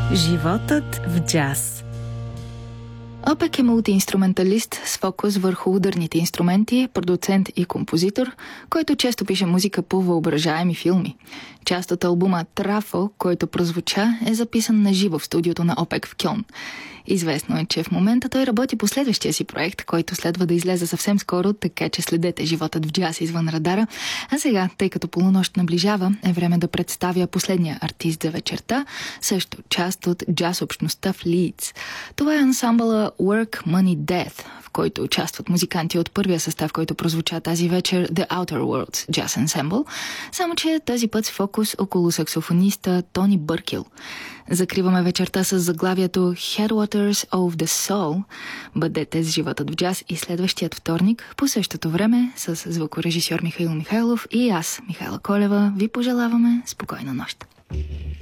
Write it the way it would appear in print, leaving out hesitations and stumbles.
Животът в джаз. Опек е мултиинструменталист с фокус върху ударните инструменти, продуцент и композитор, който често пише музика по въображаеми филми. Част от албума Трафо, който прозвуча, е записан на живо в студиото на Опек в Кьолн. Известно е, че в момента той работи по следващия си проект, който следва да излезе съвсем скоро, така че следете животът в джаз извън радара. А сега, тъй като полунощ наближава, е време да представя последния артист за вечерта, също част от джаз общността в Лийдс. Това е ансамбъла Work, Money, Death, в който участват музиканти от първия състав, който прозвуча тази вечер, The Outer Worlds Jazz Ensemble, само че тази път с фокус около саксофониста Тони Бъркил. Закриваме вечерта с заглавието Headwaters of the Soul. Бъдете с животът в джаз и следващият вторник по същото време с звукорежисьор Михаил Михайлов и аз, Михайла Колева, ви пожелаваме спокойна нощ.